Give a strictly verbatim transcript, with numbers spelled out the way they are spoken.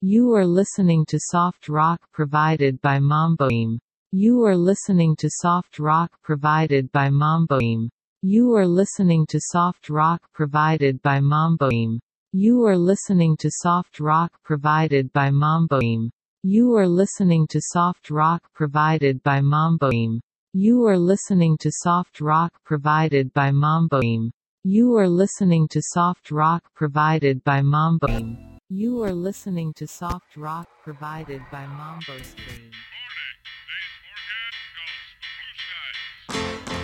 You are listening to soft rock provided by Mamboim. You are listening to soft rock provided by Mamboim. You are listening to soft rock provided by Mamboim. You are listening to soft rock provided by Mamboim. You are listening to soft rock provided by Mamboim. You are listening to soft rock provided by Mamboim. You are listening to soft rock provided by Mamboim. You are listening to soft rock provided by Mambo Screen.